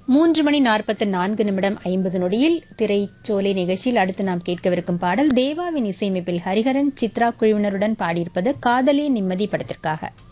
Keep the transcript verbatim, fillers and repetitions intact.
மூன்று மணி நாற்பத்தி நான்கு நிமிடம் ஐம்பது நொடியில் திரைச்சோலை நிகழ்ச்சியில் அடுத்து நாம் கேட்கவிருக்கும் பாடல் தேவாவின் இசையமைப்பில் ஹரிஹரன் சித்ரா குழுவினருடன் பாடியிருப்பது காதலே நிம்மதி படத்திற்காக.